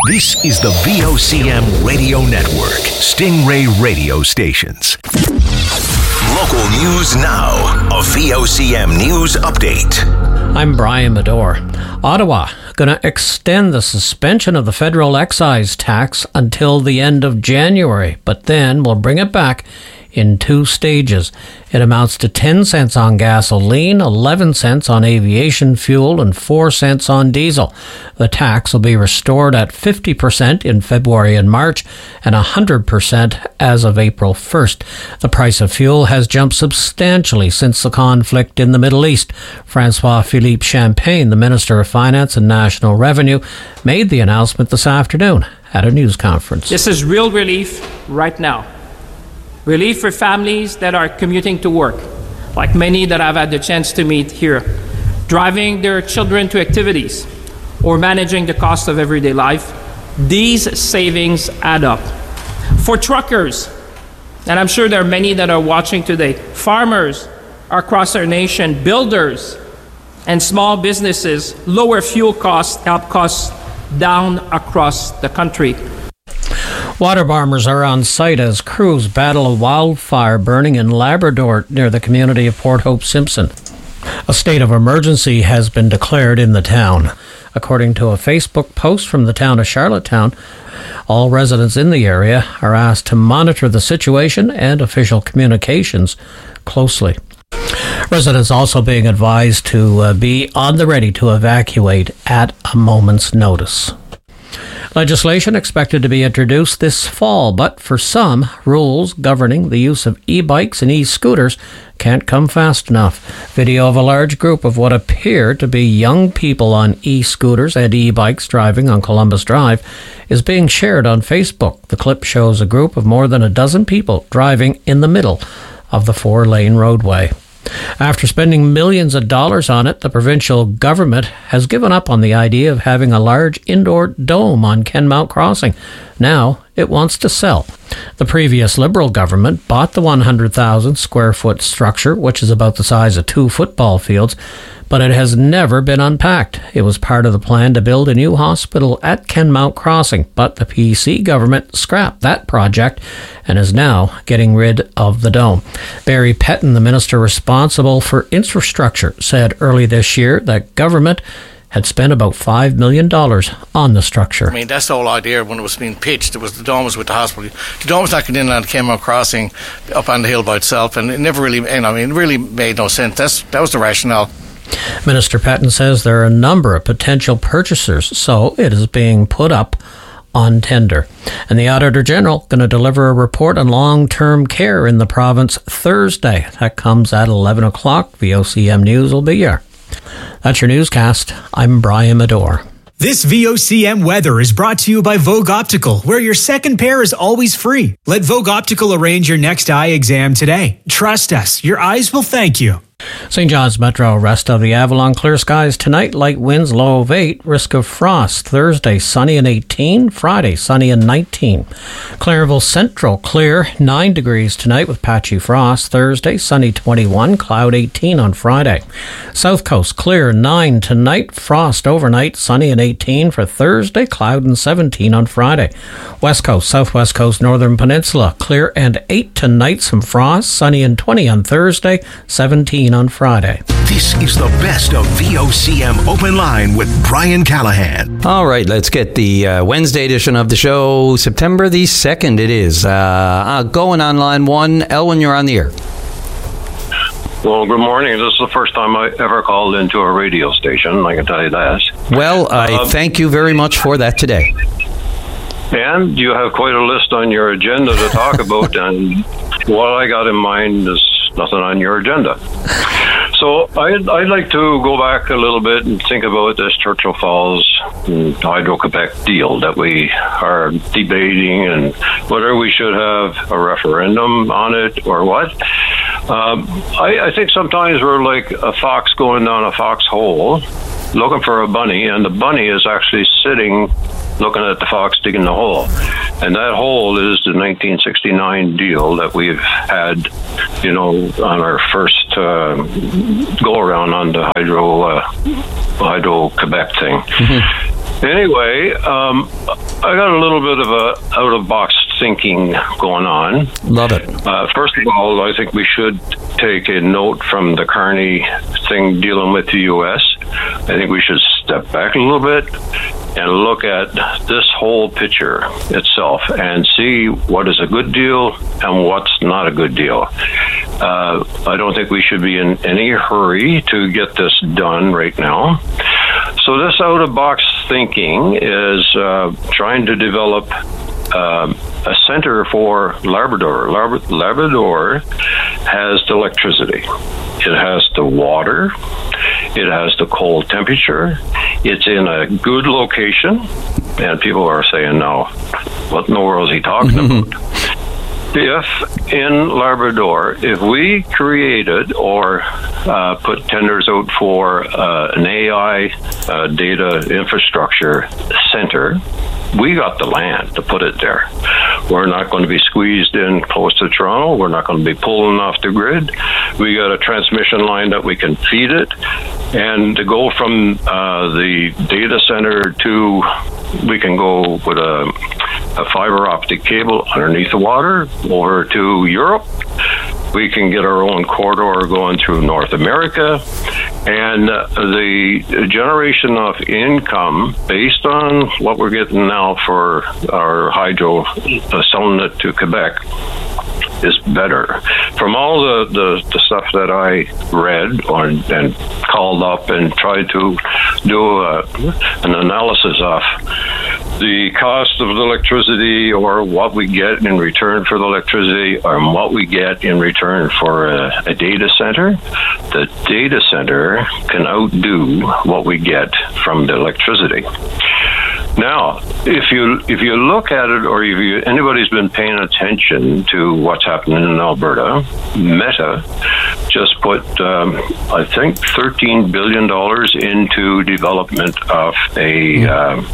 This is the VOCM Radio Network, Stingray Radio Stations. Local news now, a VOCM news update. I'm Brian Medore. Ottawa going to extend the suspension of the federal excise tax until the end of January, but then we'll bring it back in 2 stages. It amounts to 10 cents on gasoline, 11 cents on aviation fuel, and 4 cents on diesel. The tax will be restored at 50% in February and March and 100% as of April 1st. The price of fuel has jumped substantially since the conflict in the Middle East. Francois-Philippe Champagne, the Minister of Finance and National Revenue, made the announcement this afternoon at a news conference. This is real relief right now. Relief for families that are commuting to work, like many that I've had the chance to meet here, driving their children to activities, or managing the cost of everyday life. These savings add up. For truckers, and I'm sure there are many that are watching today, farmers across our nation, builders, and small businesses, lower fuel costs help costs down across the country. Water bombers are on site as crews battle a wildfire burning in Labrador near the community of Port Hope Simpson. A state of emergency has been declared in the town. According to a Facebook post from the town of Charlottetown, all residents in the area are asked to monitor the situation and official communications closely. Residents also being advised to be on the ready to evacuate at a moment's notice. Legislation expected to be introduced this fall, but for some, rules governing the use of e-bikes and e-scooters can't come fast enough. Video of a large group of what appear to be young people on e-scooters and e-bikes driving on Columbus Drive is being shared on Facebook. The clip shows a group of more than a dozen people driving in the middle of the 4-lane roadway. After spending millions of dollars on it, the provincial government has given up on the idea of having a large indoor dome on Kenmount Crossing. Now it wants to sell. The previous Liberal government bought the 100,000 square foot structure, which is about the size of 2 football fields, but it has never been unpacked. It was part of the plan to build a new hospital at Kenmount Crossing, but the PC government scrapped that project and is now getting rid of the dome. Barry Petton, the minister responsible for infrastructure, said early this year that government had spent about $5 million on the structure. I mean, that's the whole idea when it was being pitched. It was the dome was with the hospital. The dome was not getting in on Kenmount Crossing up on the hill by itself, and it never really, it really made no sense. That was the rationale. Minister Petton says there are a number of potential purchasers, so it is being put up on tender. And the Auditor General going to deliver a report on long-term care in the province Thursday. That comes at 11 o'clock. VOCM News will be here. That's your newscast. I'm Brian Medore. This VOCM weather is brought to you by Vogue Optical, where your second pair is always free. Let Vogue Optical arrange your next eye exam today. Trust us, your eyes will thank you. St. John's Metro, rest of the Avalon, clear skies tonight, light winds, low of 8, risk of frost. Thursday, sunny and 18, Friday, sunny and 19. Clarenville Central, clear, 9 degrees tonight with patchy frost. Thursday, sunny 21, cloud 18 on Friday. South Coast, clear, 9 tonight, frost overnight, sunny and 18 for Thursday, cloud and 17 on Friday. West Coast, Southwest Coast, Northern Peninsula, clear and 8 tonight, some frost, sunny and 20 on Thursday, 17 on Friday. This is the best of VOCM Open Line with Brian Callahan. All right, let's get the Wednesday edition of the show. September the 2nd it is. Going on line 1. Elwyn, you're on the air. Well, good morning. This is the first time I ever called into a radio station, I can tell you that. Well, I thank you very much for that today. And you have quite a list on your agenda to talk about, and what I got in mind is nothing on your agenda. So I'd like to go back a little bit and think about this Churchill Falls and Hydro-Quebec deal that we are debating, and whether we should have a referendum on it or what. I think sometimes we're like a fox going down a foxhole looking for a bunny, and the bunny is actually sitting looking at the fox digging the hole. And that hole is the 1969 deal that we've had, on our first go-around on the Hydro-Quebec thing. Mm-hmm. Anyway, I got a little bit of a out-of-box thinking going on. Love it. First of all, I think we should take a note from the Carney thing dealing with the U.S. I think we should step back a little bit and look at this whole picture itself and see what is a good deal and what's not a good deal. I don't think we should be in any hurry to get this done right now. So this out-of-box thinking is trying to develop a center for Labrador. Labrador has the electricity. It has the water. It has the cold temperature. It's in a good location. And people are saying, now, what in the world is he talking about? If in Labrador, if we created or put tenders out for an AI data infrastructure center, we got the land to put it there. We're not going to be squeezed in close to Toronto. We're not going to be pulling off the grid. We got a transmission line that we can feed it. And to go from the data center to, we can go with a fiber optic cable underneath the water over to Europe. We can get our own corridor going through North America. And the generation of income based on what we're getting now for our hydro, selling it to Quebec, is better. From all the stuff that I read and called up and tried to do an analysis of the cost of the electricity or what we get in return for the electricity or what we get in return for a data center, the data center can outdo what we get from the electricity. Now, if you look at it, or if anybody's been paying attention to what's happening in Alberta, Meta just put, I think, $13 billion into development of a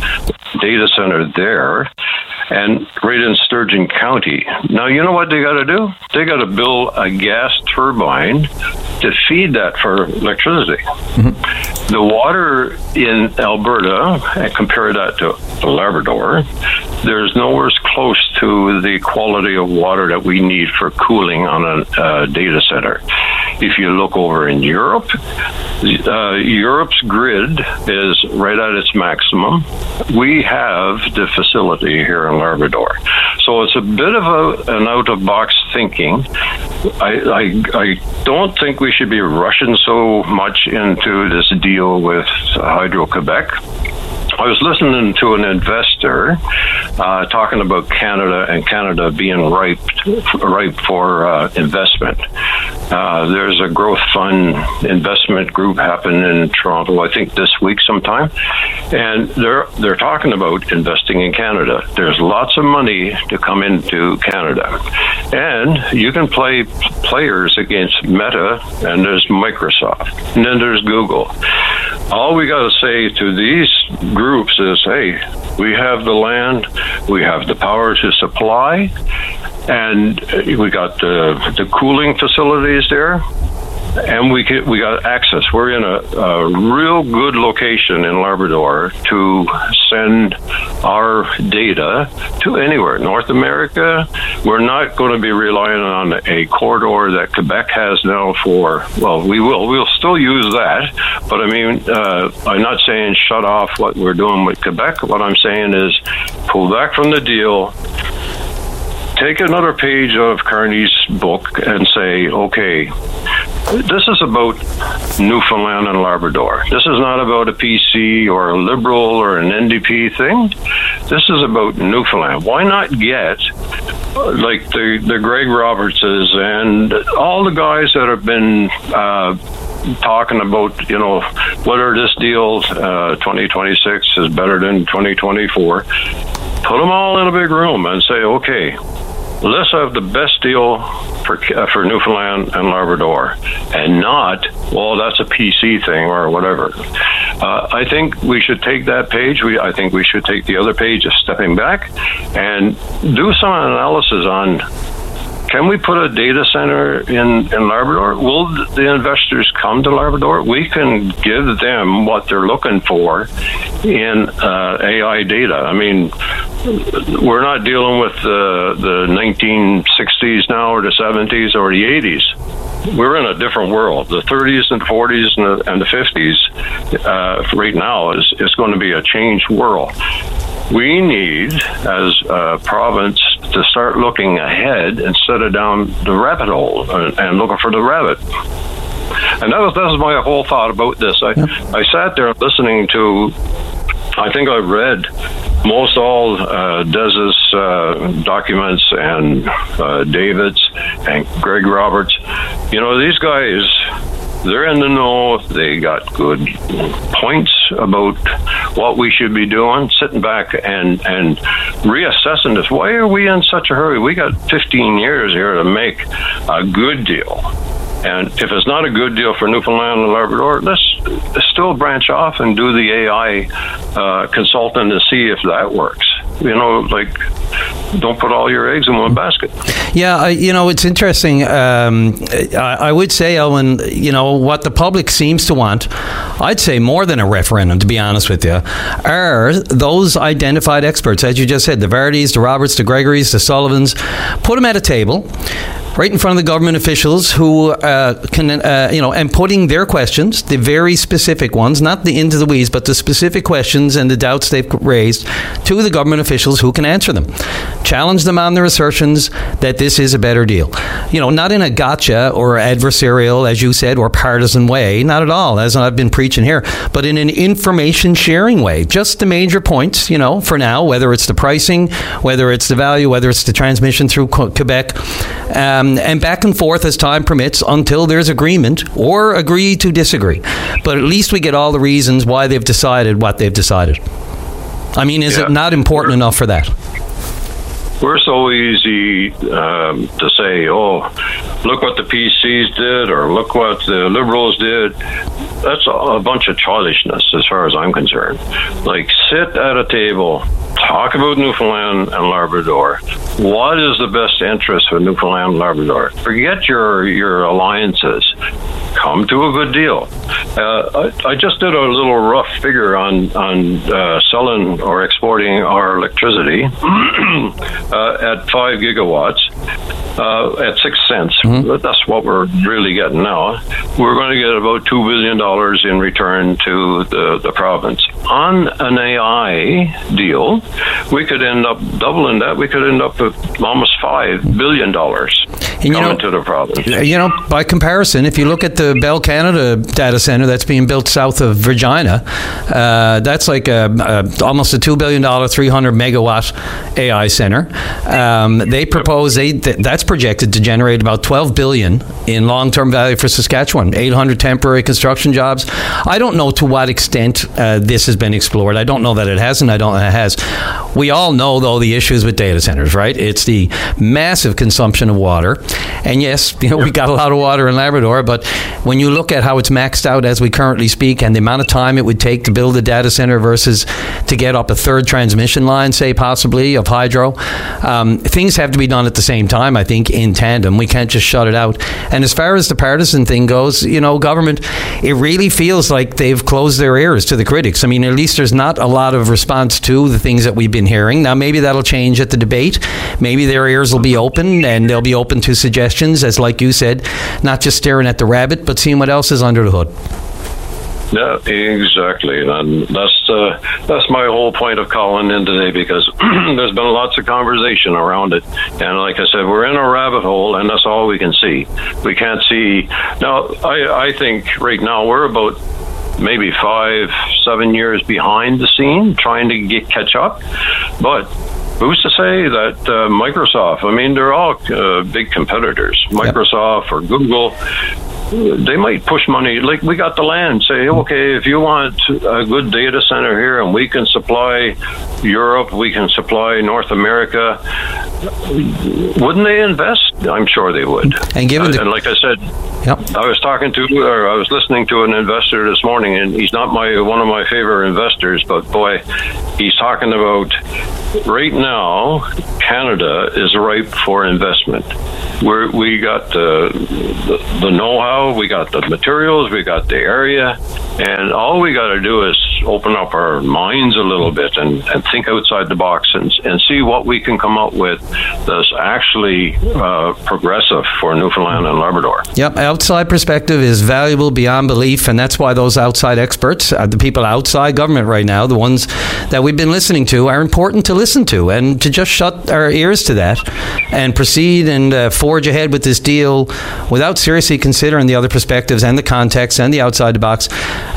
data center there, and right in Sturgeon County. Now, you know what they got to do? They got to build a gas turbine to feed that for electricity. Mm-hmm. The water in Alberta, and compare that to Labrador, there's nowhere close to the quality of water that we need for cooling on a data center. If you look over in Europe, Europe's grid is right at its maximum. We have the facility here in Labrador. So it's a bit of an out-of-box thinking. I don't think we should be rushing so much into this deal with Hydro-Quebec. I was listening to an investor talking about Canada and Canada being ripe for investment. There's a growth fund investment group happening in Toronto, I think this week sometime, and they're talking about investing in Canada. There's lots of money to come into Canada, and you can play players against Meta, and there's Microsoft, and then there's Google. All we got to say to these groups is, hey, we have the land, we have the power to supply, and we got the cooling facilities there, and we got access. We're in a real good location in Labrador to send our data to anywhere. North America, we're not going to be relying on a corridor that Quebec has now for, well, we'll still use that, but I mean, I'm not saying shut off what we're doing with Quebec. What I'm saying is pull back from the deal, take another page of Carney's book and say, okay, this is about Newfoundland and Labrador. This is not about a PC or a Liberal or an NDP thing. This is about Newfoundland. Why not get like the Greg Robertses and all the guys that have been talking about, you know, whether this deal 2026 is better than 2024. Put them all in a big room and say, okay, let's have the best deal for Newfoundland and Labrador, and not, well, that's a PC thing or whatever. I think we should take that page. I think we should take the other page of stepping back and do some analysis on can we put a data center in Labrador? Will the investors come to Labrador? We can give them what they're looking for in AI data. I mean, we're not dealing with the 1960s now, or the 70s, or the 80s. We're in a different world. The 30s and 40s and the 50s right now is going to be a changed world. We need, as a province, to start looking ahead instead of down the rabbit hole and looking for the rabbit. And that was my whole thought about this. I sat there listening to, I think I read most all Des's documents and David's and Greg Roberts. You know, these guys, they're in the know. They got good points about what we should be doing, sitting back and reassessing this. Why are we in such a hurry? We got 15 years here to make a good deal. And if it's not a good deal for Newfoundland and Labrador, let's still branch off and do the AI consultant and see if that works. You know, like, don't put all your eggs in one basket. Yeah, you know, it's interesting. I would say, Elwyn, you know, what the public seems to want, I'd say more than a referendum, to be honest with you, are those identified experts, as you just said, the Vardys, the Roberts, the Gregorys, the Sullivans. Put them at a table right in front of the government officials who can, you know, and putting their questions, the very specific ones, not the into the weeds, but the specific questions and the doubts they've raised to the government officials who can answer them. Challenge them on their assertions that this is a better deal. You know, not in a gotcha or adversarial, as you said, or partisan way, not at all, as I've been preaching here, but in an information sharing way. Just the major points, you know, for now, whether it's the pricing, whether it's the value, whether it's the transmission through Quebec, and back and forth as time permits until there's agreement or agree to disagree. But at least we get all the reasons why they've decided what they've decided. I mean, is it not important enough for that? We're so easy to say, oh, look what the PCs did or look what the Liberals did. That's a bunch of childishness as far as I'm concerned. Like, sit at a table, talk about Newfoundland and Labrador. What is the best interest for Newfoundland and Labrador? Forget your alliances. Come to a good deal. I just did a little rough figure on selling or exporting our electricity at 5 gigawatts at 6 cents. Mm-hmm. That's what we're really getting now. We're going to get about $2 billion in return to the province. On an AI deal, we could end up doubling that. We could end up with almost $5 billion coming to the province. You know, by comparison, if you look at the Bell Canada data center that's being built south of Regina, that's like almost a $2 billion, 300 megawatt AI center. They propose that's projected to generate about $12 billion in long-term value for Saskatchewan, 800 temporary construction jobs. I don't know to what extent this has been explored. I don't know that it hasn't. I don't know it has. We all know, though, the issues with data centers, right? It's the massive consumption of water. And yes, you know, we got a lot of water in Labrador, but when you look at how it's maxed out as we currently speak and the amount of time it would take to build a data center versus to get up a third transmission line, say, possibly, of hydro, things have to be done at the same time, I think, in tandem. We can't just shut it out. And as far as the partisan thing goes, you know, government, it really feels like they've closed their ears to the critics. I mean, at least there's not a lot of response to the things that we've been hearing. Now, maybe that'll change at the debate. Maybe their ears will be open and they'll be open to suggestions, as like you said, not just staring at the rabbit, but seeing what else is under the hood. Yeah, exactly. And that's my whole point of calling in today, because there's been lots of conversation around it. And like I said, we're in a rabbit hole, and that's all we can see. We can't see. Now, I think right now we're about maybe 5-7 years behind the scene, trying to catch up. But who's to say that Microsoft, I mean, they're all big competitors. Microsoft or Google, they might push money. Like, we got the land. Say, okay, if you want a good data center here and we can supply Europe, we can supply North America, wouldn't they invest? I'm sure they would. And given and like I said, I was listening to an investor this morning, and he's not one of my favorite investors, but boy, he's talking about right now Canada is ripe for investment. we got the know-how, we got the materials, we got the area, and all we got to do is open up our minds a little bit and think outside the box and see what we can come up with that's actually progressive for Newfoundland and Labrador. Yep, outside perspective is valuable beyond belief, and that's why those outside experts, the people outside government right now, the ones that we've been listening to, are important to listen to, and to just shut our ears to that and proceed and forge ahead with this deal without seriously considering the other perspectives and the context and the outside the box.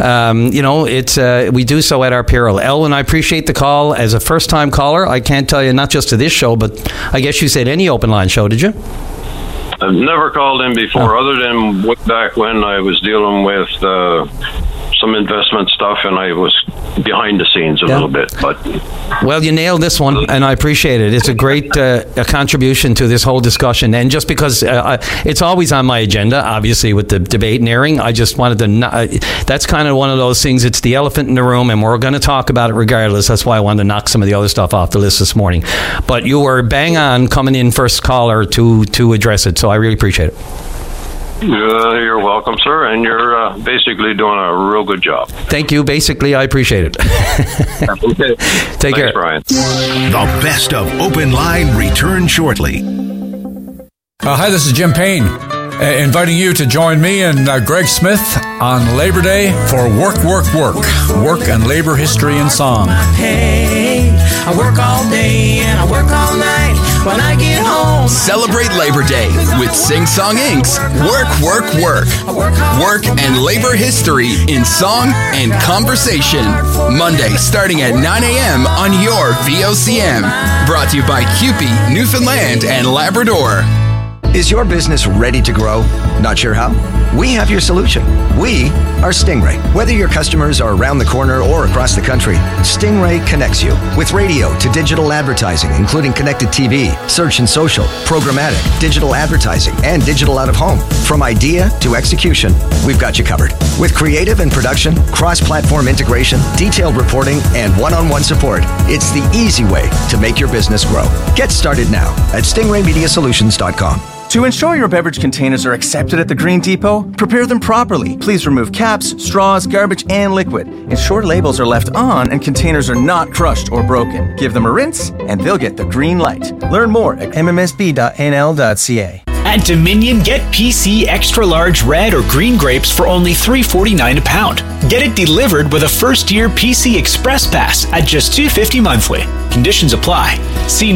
We do so at our peril. Elwyn, I appreciate the call. As a first-time caller, I can't tell you, not just to this show, but I guess you said any open line show, did you? I've never called in before, other than way back when I was dealing with some investment stuff, and I was behind the scenes a little bit. But well, you nailed this one, and I appreciate it. It's a great a contribution to this whole discussion. And just because it's always on my agenda, obviously, with the debate and airing, I just wanted to. That's kind of one of those things. It's the elephant in the room, and we're going to talk about it regardless. That's why I wanted to knock some of the other stuff off the list this morning. But you were bang on coming in first caller to address it, so I really appreciate it. You're welcome, sir, and you're basically doing a real good job. Thank you. Basically, I appreciate it. Okay. Take care. Thanks, Brian. The best of Open Line returns shortly. Hi, this is Jim Payne, inviting you to join me and Greg Smith on Labor Day for Work and Labor History and Song. Hey, I work all day and I work all night. When I get home, celebrate Labor Day with Sing Song Inc.'s Work and Labor History in Song and Conversation. Monday starting at 9 a.m. on your VOCM. Brought to you by CUPE, Newfoundland and Labrador. Is your business ready to grow? Not sure how? We have your solution. We are Stingray. Whether your customers are around the corner or across the country, Stingray connects you with radio to digital advertising, including connected TV, search and social, programmatic, digital advertising, and digital out of home. From idea to execution, we've got you covered. With creative and production, cross-platform integration, detailed reporting, and one-on-one support, it's the easy way to make your business grow. Get started now at stingraymediasolutions.com. To ensure your beverage containers are accepted at the Green Depot, prepare them properly. Please remove caps, straws, garbage, and liquid. Ensure labels are left on and containers are not crushed or broken. Give them a rinse and they'll get the green light. Learn more at mmsb.nl.ca. At Dominion, get PC Extra Large Red or Green grapes for only $3.49 a pound. Get it delivered with a first-year PC Express Pass at just $2.50 monthly. Conditions apply. See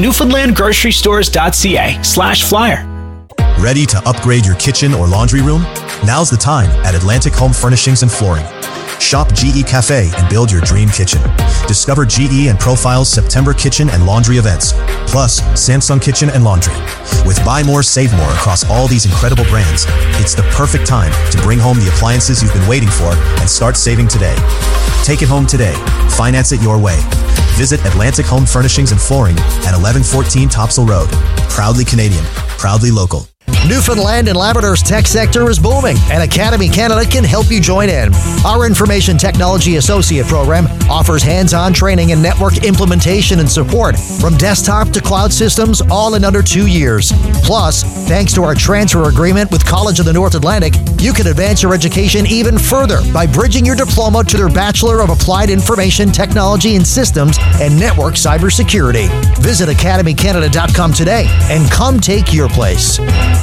newfoundlandgrocerystores.ca/flyer. Ready to upgrade your kitchen or laundry room? Now's the time at Atlantic Home Furnishings and Flooring. Shop GE Cafe and build your dream kitchen. Discover GE and Profile's September kitchen and laundry events, plus Samsung Kitchen and Laundry. With buy more, save more across all these incredible brands, it's the perfect time to bring home the appliances you've been waiting for and start saving today. Take it home today. Finance it your way. Visit Atlantic Home Furnishings and Flooring at 1114 Topsail Road. Proudly Canadian, proudly local. Newfoundland and Labrador's tech sector is booming, and Academy Canada can help you join in. Our Information Technology Associate program offers hands-on training in network implementation and support, from desktop to cloud systems, all in under 2 years. Plus, thanks to our transfer agreement with College of the North Atlantic, you can advance your education even further by bridging your diploma to their Bachelor of Applied Information Technology and Systems and Network Cybersecurity. Visit academycanada.com today and come take your place.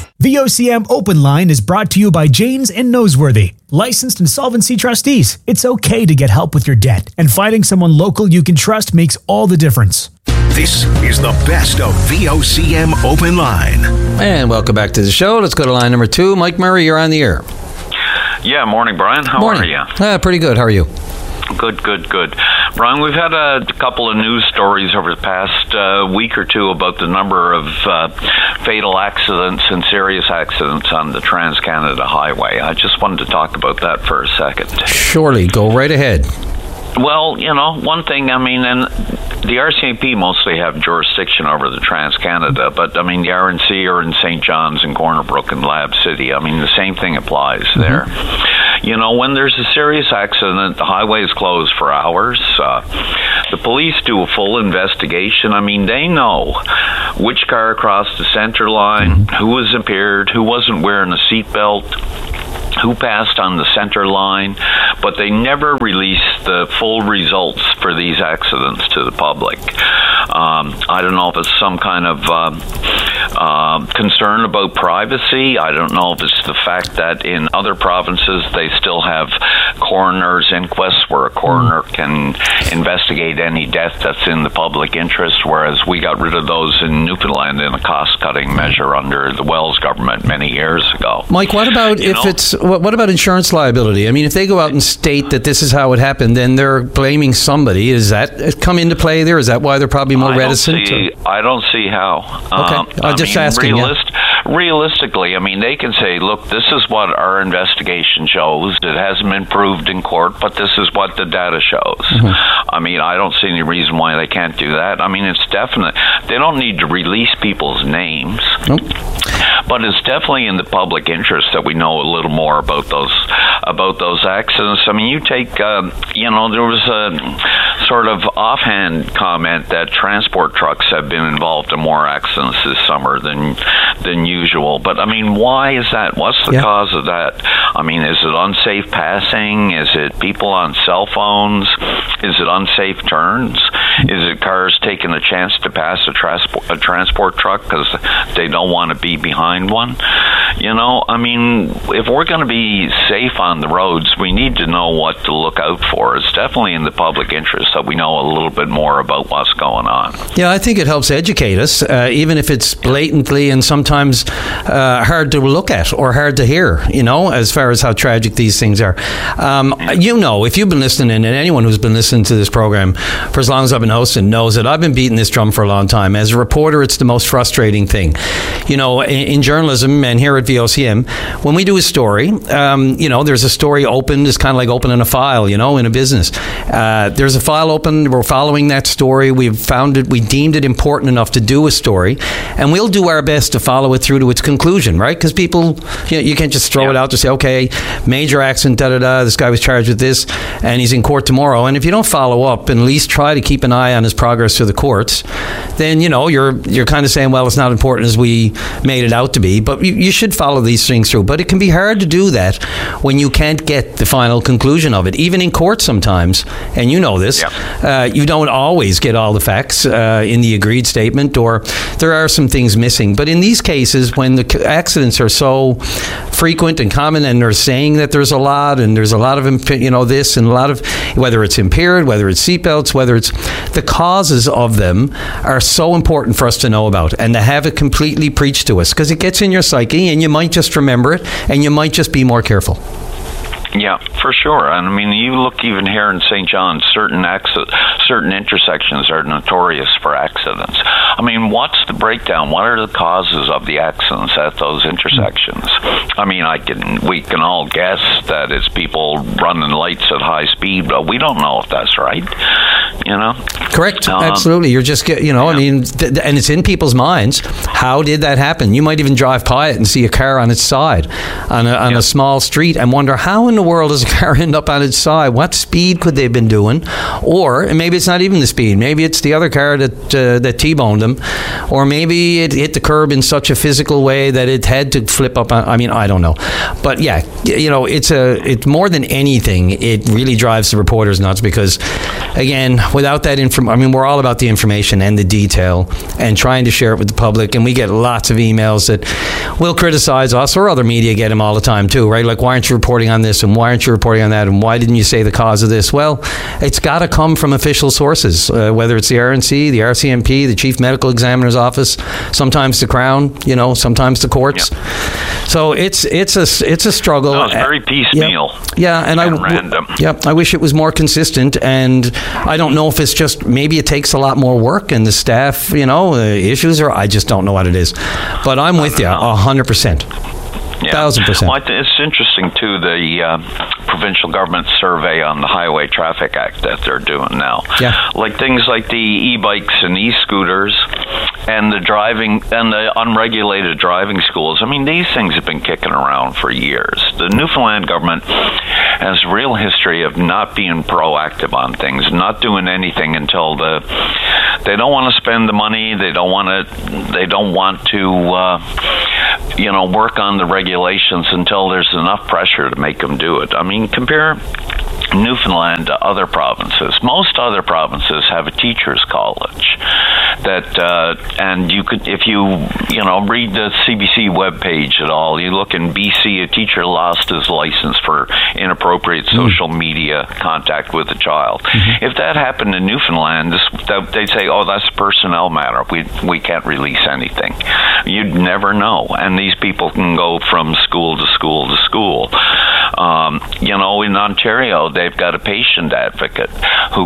VOCM Open Line is brought to you by Janes and Noseworthy, licensed insolvency trustees. It's okay to get help with your debt, and finding someone local you can trust makes all the difference. This is the best of VOCM Open Line. And welcome back to the show. Let's go to line number 2. Mike Murray, you're on the air. Yeah, morning, Brian. How are you? Pretty good. How are you? Good. Brian, we've had a couple of news stories over the past week or two about the number of fatal accidents and serious accidents on the Trans-Canada Highway. I just wanted to talk about that for a second. Surely. Go right ahead. Well, one thing, and the RCMP mostly have jurisdiction over the Trans-Canada, but, the RNC are in St. John's and Corner Brook and Lab City. The same thing applies there. When there's a serious accident, the highway is closed for hours. The police do a full investigation. They know which car crossed the center line, who was impaired, who wasn't wearing a seatbelt, who passed on the center line, but they never released the full results for these accidents to the public. I don't know if it's some kind of concern about privacy. I don't know if it's the fact that in other provinces they still have coroner's inquests where a coroner can investigate any death that's in the public interest, whereas we got rid of those in Newfoundland in a cost-cutting measure under the Wells government many years ago. Mike, what about what about insurance liability? I mean, if they go out and state that this is how it happened, then they're blaming somebody. Is that come into play there? Is that why they're probably more reticent? I don't see how. Okay, I'm just asking. Realistically, I mean, they can say, look, this is what our investigation shows. It hasn't been proved in court, but this is what the data shows. I mean, I don't see any reason why they can't do that. I mean, it's definite. They don't need to release people's names. But it's definitely in the public interest that we know a little more about those accidents. I mean, you take, there was a sort of offhand comment that transport trucks have been involved in more accidents this summer than usual. But I mean, why is that? What's the cause of that? I mean, is it unsafe passing? Is it people on cell phones? Is it unsafe turns? Is it cars taking a chance to pass a transport truck because they don't want to be behind one? I mean, if we're going to be safe on the roads, we need to know what to look out for. It's definitely in the public interest that we know a little bit more about what's going on. Yeah, I think it helps educate us, even if it's blatantly and sometimes hard to look at or hard to hear, as far as how tragic these things are. If you've been listening, and anyone who's been listening to this program for as long as I've been hosting knows that I've been beating this drum for a long time. As a reporter, it's the most frustrating thing. In journalism and here at VOCM, when we do a story, there's a story opened. It's kind of like opening a file, in a business. There's a file open. We're following that story. We've found it. We deemed it important enough to do a story, and we'll do our best to follow it through to its conclusion, right? Because people, you can't just throw it out to say, okay, major accident, this guy was charged with this, and he's in court tomorrow. And if you don't follow up and at least try to keep an eye on his progress through the courts, then, you're kind of saying, well, it's not important as we made it out to be. But you should follow these things through. But it can be hard to do that when you can't get the final conclusion of it. Even in court sometimes, and you know this, you don't always get all the facts in the agreed statement, or there are some things missing. But in these cases, when the accidents are so frequent and common, and they're saying that there's a lot of, this and a lot of, whether it's impaired, whether it's seatbelts, whether it's the causes of them are so important for us to know about and to have it completely preached to us, because it gets in your psyche and you might just remember it and you might just be more careful. Yeah, for sure. And I mean, you look even here in St. John's, certain intersections are notorious for accidents. I mean, what's the breakdown? What are the causes of the accidents at those intersections? I mean, we can all guess that it's people running lights at high speed, but we don't know if that's right. Correct. Absolutely. You're just I mean, and it's in people's minds. How did that happen? You might even drive by it and see a car on its side on a small street and wonder, how in the world does a car end up on its side? What speed could they have been doing? Or maybe it's not even the speed. Maybe it's the other car that T-boned them. Or maybe it hit the curb in such a physical way that it had to flip up. I mean, I don't know. But yeah, it's more than anything, it really drives the reporters nuts, because again, without that information, I mean, we're all about the information and the detail and trying to share it with the public. And we get lots of emails that will criticize us, or other media get them all the time too, right? Like, why aren't you reporting on this? And why aren't you reporting on that? And why didn't you say the cause of this? Well, it's got to come from official sources, whether it's the RNC, the RCMP, the Chief Medical Examiner's Office, sometimes the Crown, sometimes the courts. Yeah. So it's a struggle. No, it's very piecemeal. Yeah, and random. I wish it was more consistent. And I don't know if it's just, maybe it takes a lot more work and the staff, issues, or I just don't know what it is. But I'm with you 100%. Yeah. 1,000%. Well, it's interesting, too, the provincial government survey on the Highway Traffic Act that they're doing now. Yeah. Like things like the e-bikes and e-scooters, and the driving and the unregulated driving schools. I mean, these things have been kicking around for years. The Newfoundland government has a real history of not being proactive on things, not doing anything until they don't want to spend the money. They don't want to work on the regulations until there's enough pressure to make them do it. I mean, compare Newfoundland to other provinces. Most other provinces have a teachers' college and you could, if you read the CBC webpage at all, you look in BC, a teacher lost his license for inappropriate social media contact with a child. If that happened in Newfoundland, they'd say, oh, that's a personnel matter. We can't release anything. You'd never know. And these people can go from school to school to school. In Ontario, they've got a patient advocate who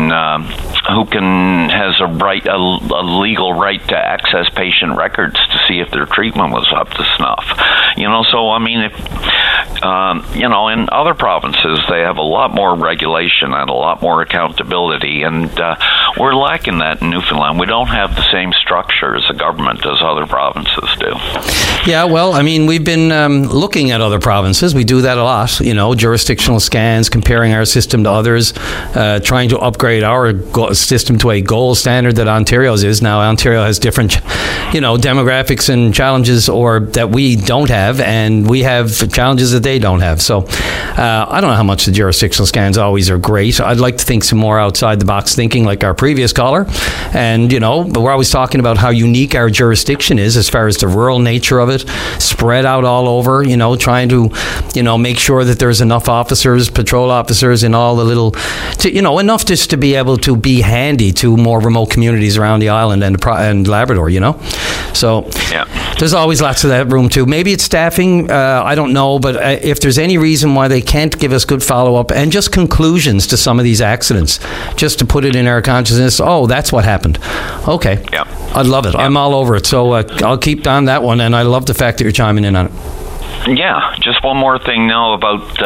has a legal right to access patient records to see if their treatment was up to snuff. So I mean, in other provinces they have a lot more regulation and a lot more accountability, and we're lacking that in Newfoundland. We don't have the same structure as a government as other provinces do. Yeah, well, I mean, we've been looking at other provinces. We do that a lot. Jurisdictional scans, comparing our system to others, trying to upgrade our system to a gold standard that Ontario's is. Now, Ontario has different, demographics and challenges that we don't have, and we have challenges that they don't have. So I don't know how much the jurisdictional scans always are great. I'd like to think some more outside the box thinking like our previous caller. And, but we're always talking about how unique our jurisdiction is as far as the rural nature of it, spread out all over, trying to, make sure that there's enough officers, patrol officers in all the little, enough just to be able to be handy to more remote communities around the island and Labrador, So there's always lots of that room too. Maybe it's staffing, I don't know, but if there's any reason why they can't give us good follow-up and just conclusions to some of these accidents, just to put it in our consciousness, oh, that's what happened. Okay. Yeah. I'd love it. Yeah. I'm all over it. So I'll keep on that one, and I love the fact that you're chiming in on it. Yeah, just one more thing now about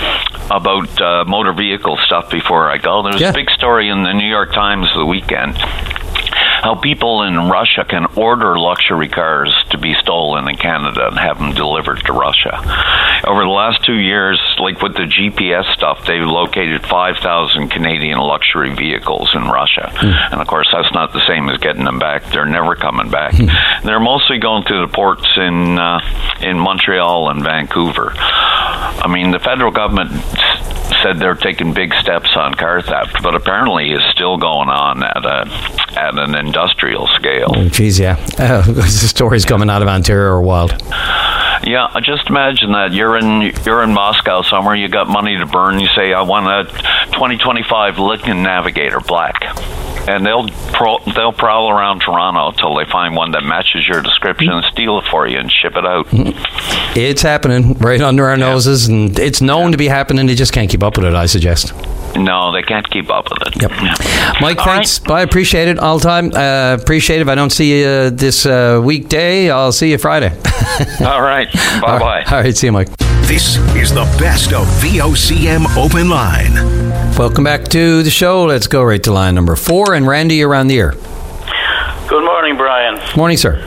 motor vehicle stuff before I go. There's a big story in the New York Times the weekend. How people in Russia can order luxury cars to be stolen in Canada and have them delivered to Russia. Over the last 2 years, like with the GPS stuff, they've located 5,000 Canadian luxury vehicles in Russia. And of course, that's not the same as getting them back. They're never coming back. They're mostly going to the ports in Montreal and Vancouver. I mean, the federal government said they're taking big steps on car theft, but apparently it's still going on at an industrial scale. Oh, geez, yeah. The stories coming out of Ontario are wild. Yeah, just imagine that you're in Moscow somewhere, you got money to burn, you say, I want a 2025 Lincoln Navigator black. And they'll prowl around Toronto till they find one that matches your description and steal it for you and ship it out. It's happening right under our noses, and it's known to be happening. They just can't keep up with it, I suggest. No, they can't keep up with it. Yep. Mike, thanks. Right. I appreciate it all the time. Appreciate it. If I don't see you this weekday, I'll see you Friday. All right. Bye-bye. All right. See you, Mike. This is the best of VOCM Open Line. Welcome back to the show. Let's go right to line number 4. And Randy, you're on the air. Good morning, Brian. Morning, sir.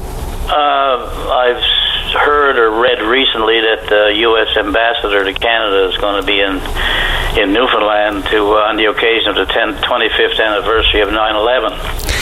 I've heard or read recently that the U.S. ambassador to Canada is going to be in Newfoundland on the occasion of the 25th anniversary of 9/11.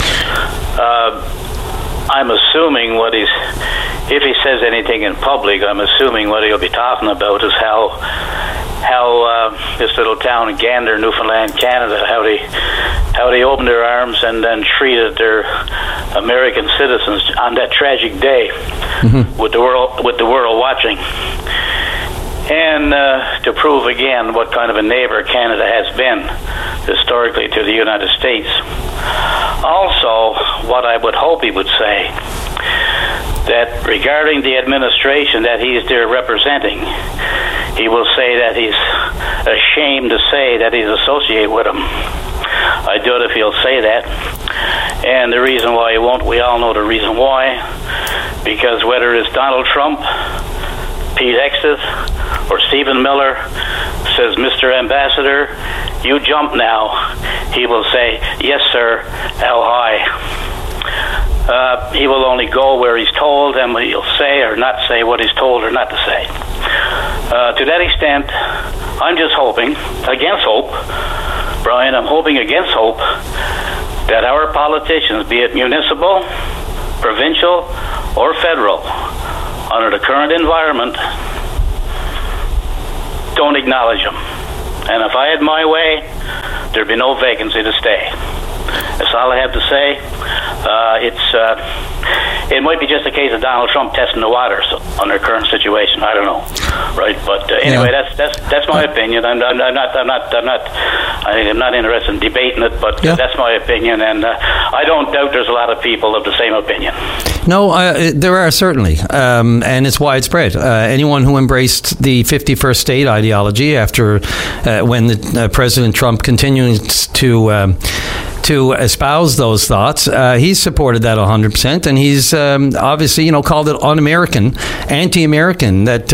I'm assuming if he says anything in public, I'm assuming what he'll be talking about is how this little town in Gander, Newfoundland, Canada, how they opened their arms and then treated their American citizens on that tragic day, with the world watching, and to prove again what kind of a neighbor Canada has been historically to the United States. Also, what I would hope he would say, that regarding the administration that he's there representing, he will say that he's ashamed to say that he's associated with them. I doubt if he'll say that. And the reason why he won't, we all know the reason why. Because whether it's Donald Trump, Pete Hegseth, or Stephen Miller says, Mr. Ambassador, you jump now, he will say, yes, sir, how high? he will only go where he's told, and he'll say or not say what he's told or not to say. To that extent, I'm just hoping, against hope, Brian, I'm hoping against hope, that our politicians, be it municipal, provincial, or federal, under the current environment, don't acknowledge them. And if I had my way, there'd be no vacancy to stay. That's all I have to say. It might be just a case of Donald Trump testing the waters under current situation. I don't know, right? But anyway, that's my opinion. I'm not interested in debating it, but that's my opinion, and I don't doubt there's a lot of people of the same opinion. No, there are certainly, and it's widespread. Anyone who embraced the 51st state ideology after when President Trump continues to espouse those thoughts, he's supported that 100%, and he's obviously, called it un-American, anti-American. That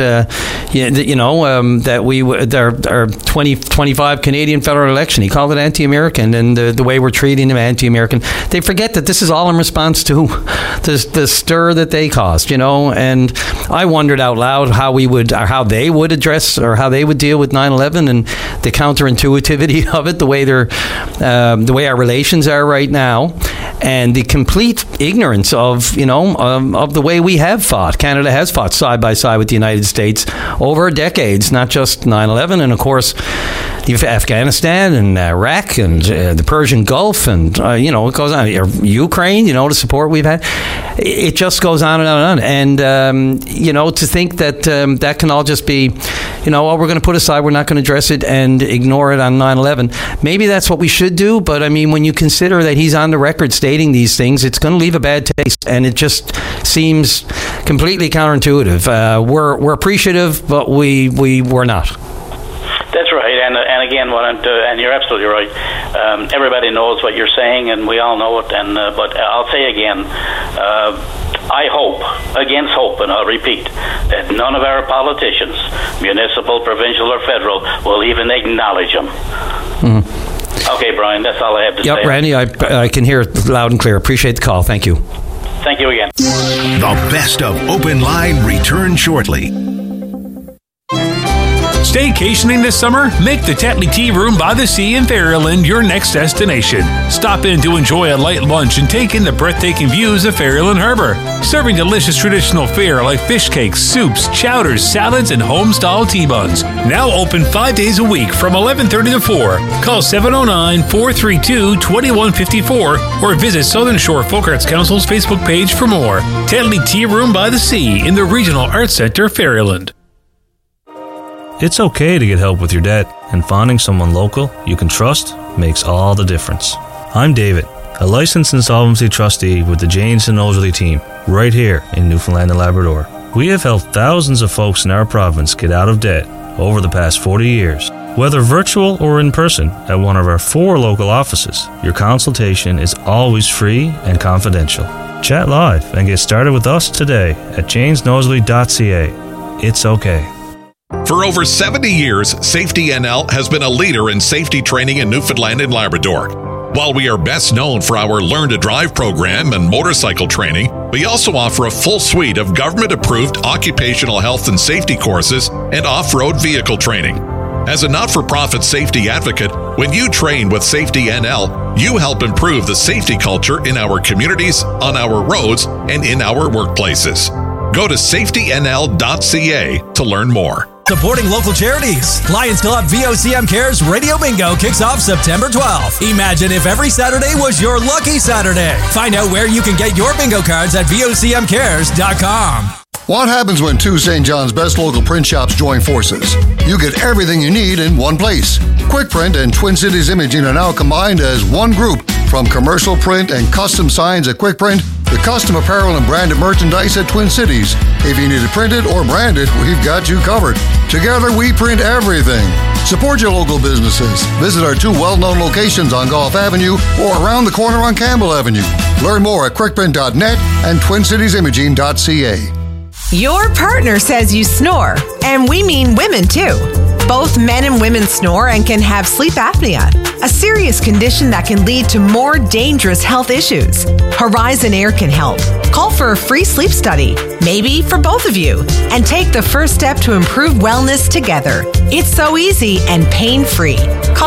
our 2025 Canadian federal election, he called it anti-American, and the way we're treating him anti-American. They forget that this is all in response to the stir that they caused, And I wondered out loud how they would address or how they would deal with 9/11 and the counterintuitivity of it, the way our relations are right now, and the complete ignorance of the way we have fought. Canada has fought side by side with the United States over decades, not just 9/11, and of course Afghanistan and Iraq and the Persian Gulf, and it goes on. Ukraine, the support we've had. It just goes on and on and on. And to think that that can all just be, we're going to put aside, we're not going to address it and ignore it on 9/11. Maybe that's what we should do, but I mean, when you consider that he's on the record stating these things, it's going to leave a bad taste, and it just seems completely counterintuitive. We're appreciative, but we're not. That's right, and again, and you're absolutely right. Everybody knows what you're saying, and we all know it. And but I'll say again, I hope, against hope, and I'll repeat, that none of our politicians, municipal, provincial, or federal, will even acknowledge them. Mm-hmm. Okay, Brian, that's all I have to say. Yep, Randy, I can hear it loud and clear. Appreciate the call. Thank you. Thank you again. The best of Open Line returns shortly. Staycationing this summer? Make the Tetley Tea Room by the Sea in Ferryland your next destination. Stop in to enjoy a light lunch and take in the breathtaking views of Ferryland Harbor. Serving delicious traditional fare like fish cakes, soups, chowders, salads, and home-style tea buns. Now open 5 days a week from 11:30 to 4. Call 709-432-2154 or visit Southern Shore Folk Arts Council's Facebook page for more. Tetley Tea Room by the Sea in the Regional Arts Center, Ferryland. It's okay to get help with your debt, and finding someone local you can trust makes all the difference. I'm David, a licensed insolvency trustee with the Janes and Nosworthy team, right here in Newfoundland and Labrador. We have helped thousands of folks in our province get out of debt over the past 40 years. Whether virtual or in person at one of our 4 local offices, your consultation is always free and confidential. Chat live and get started with us today at janesnosworthy.ca. It's okay. For over 70 years, Safety NL has been a leader in safety training in Newfoundland and Labrador. While we are best known for our Learn to Drive program and motorcycle training, we also offer a full suite of government-approved occupational health and safety courses and off-road vehicle training. As a not-for-profit safety advocate, when you train with Safety NL, you help improve the safety culture in our communities, on our roads, and in our workplaces. Go to safetynl.ca to learn more. Supporting local charities. Lions Club VOCM Cares Radio Bingo kicks off September 12th. Imagine if every Saturday was your lucky Saturday. Find out where you can get your bingo cards at VOCMcares.com. What happens when 2 St. John's best local print shops join forces? You get everything you need in one place. Quick Print and Twin Cities Imaging are now combined as one group. From commercial print and custom signs at Quick Print to custom apparel and branded merchandise at Twin Cities. If you need it printed or branded, we've got you covered. Together, we print everything. Support your local businesses. Visit our 2 well-known locations on Gulf Avenue or around the corner on Campbell Avenue. Learn more at quickprint.net and twincitiesimaging.ca. Your partner says you snore, and we mean women too. Both men and women snore and can have sleep apnea, a serious condition that can lead to more dangerous health issues. Horizon Air can help. Call for a free sleep study, maybe for both of you, and take the first step to improve wellness together. It's so easy and pain-free. Call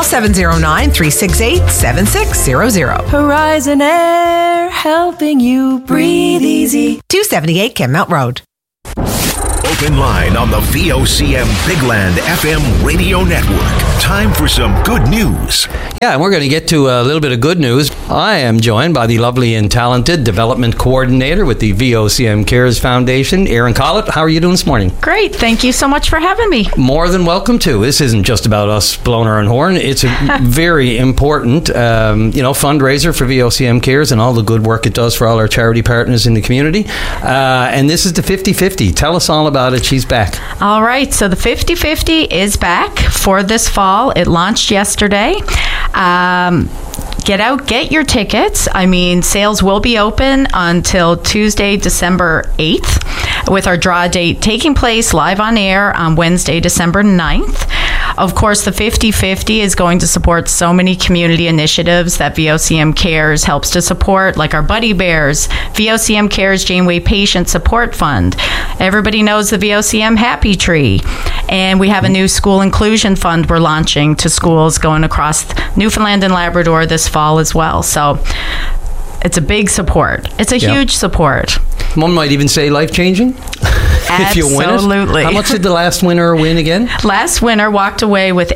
709-368-7600. Horizon Air, helping you breathe easy. 278 Kenmount Road. Open line on the VOCM Bigland FM radio network. Time for some good news. Yeah, and we're going to get to a little bit of good news. I am joined by the lovely and talented development coordinator with the VOCM Cares Foundation, Erin Collett. How are you doing this morning? Great. Thank you so much for having me. More than welcome to. This isn't just about us blowing our own horn. It's a very important, fundraiser for VOCM Cares and all the good work it does for all our charity partners in the community. And this is the 50/50. Tell us all about it. She's back. All right. So the 50/50 is back for this fall. It launched yesterday. Get out, get your tickets. I mean, sales will be open until Tuesday, December 8th, with our draw date taking place live on air on Wednesday, December 9th. Of course, the 50/50 is going to support so many community initiatives that VOCM Cares helps to support, like our Buddy Bears, VOCM Cares Janeway Patient Support Fund. Everybody knows the VOCM Happy Tree. And we have a new school inclusion fund we're launching to schools going across Newfoundland and Labrador this fall as well. So it's a big support. It's a huge support. One might even say life-changing. If you win it. Absolutely. How much did the last winner win again? Last winner walked away with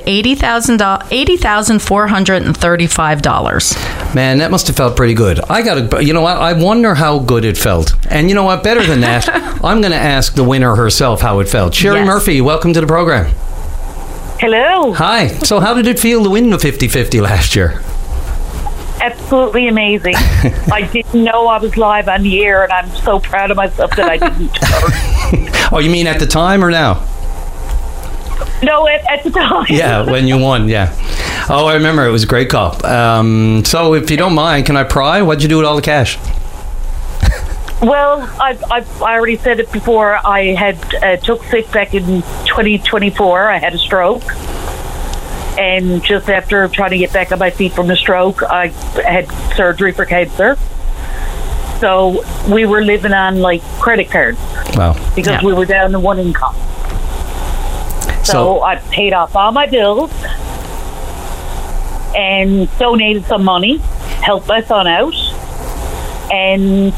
$80,435. Man, that must have felt pretty good. You know what? I wonder how good it felt. And you know what? Better than that, I'm going to ask the winner herself how it felt. Sherry Murphy, welcome to the program. Hello. Hi. So how did it feel to win the 50/50 last year? Absolutely amazing. I didn't know I was live on the air, and I'm so proud of myself that I didn't. Oh, you mean at the time or now? No, at the time. Yeah, when you won, yeah. Oh, I remember. It was a great call. So if you don't mind, can I pry? What'd you do with all the cash? Well, I already said it before. I had took sick back in 2024. I had a stroke. And just after trying to get back on my feet from the stroke, I had surgery for cancer. So we were living on like credit cards. Wow. Because we were down to one income. So I paid off all my bills and donated some money, helped my son out, and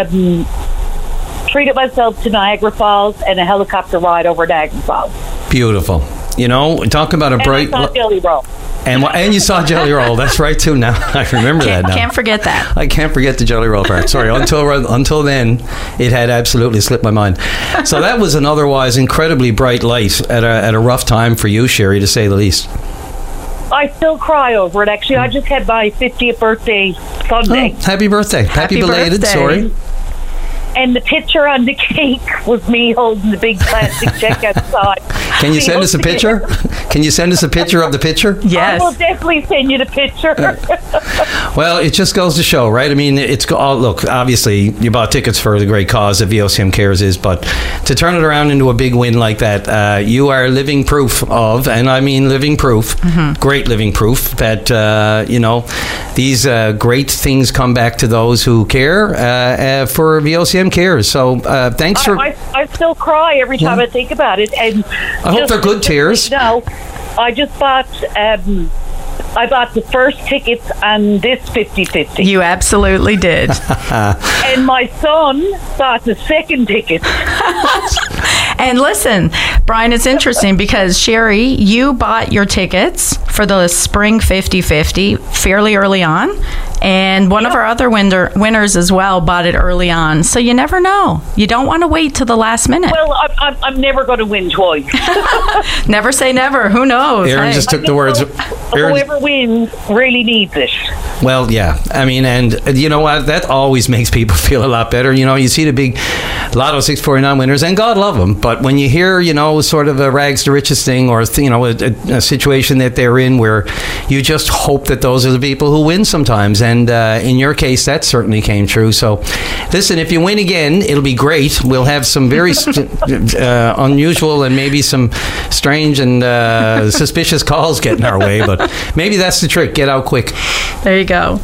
treated myself to Niagara Falls and a helicopter ride over Niagara Falls. Beautiful. You know, talk about a bright... And I saw Jelly Roll. And you saw Jelly Roll. That's right, too. Now I remember that now. Can't forget that. I can't forget the Jelly Roll part. Sorry, until then, it had absolutely slipped my mind. So that was an otherwise incredibly bright light at a rough time for you, Sherry, to say the least. I still cry over it, actually. I just had my 50th birthday Sunday. Oh, happy birthday. Happy belated, birthday. sorry. And the picture on the cake was me holding the big plastic check outside. Can you send us a picture? Can you send us a picture of the picture? Yes. I will definitely send you the picture. Well, it just goes to show, right? I mean, look, obviously, you bought tickets for the great cause that VOCM Cares is, but to turn it around into a big win like that, you are living proof of, and I mean living proof, great living proof, that, these great things come back to those who care for VOCM Cares. So thanks for... I still cry every time I think about it. And I hope they're good tears. No, I just bought... I bought the first tickets on this 50/50. You absolutely did. And my son bought the second ticket. And listen, Brian, it's interesting because, Sherry, you bought your tickets for the spring 50/50 fairly early on. And one of our other winners as well bought it early on. So you never know. You don't want to wait till the last minute. Well, I'm never going to win twice. Never say never. Who knows? Aaron just took the words. Whoever wins really needs it. Well, yeah. I mean, and you know what? That always makes people feel a lot better. You know, you see the big Lotto 649 winners, and God love them. But when you hear, sort of a rags to riches thing, or, a situation that they're in where you just hope that those are the people who win sometimes. And in your case, that certainly came true. So, listen, if you win again, it'll be great. We'll have some very unusual and maybe some strange and suspicious calls getting our way. But maybe that's the trick. Get out quick. There you go.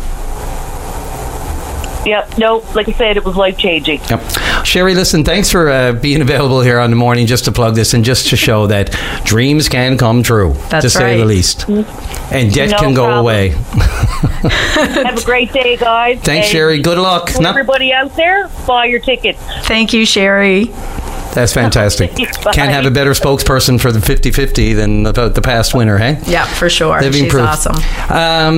Yep. No, like I said, it was life-changing. Yep. Sherry, listen, thanks for being available here on the morning just to plug this and just to show that dreams can come true, to say the least. And debt can go away. Have a great day, guys. Thanks, Sherry. Good luck. To everybody out there, buy your tickets. Thank you, Sherry. That's fantastic. Can't have a better spokesperson for the 50-50 than the past winner, hey? Yeah, for sure. Living She's proof. awesome.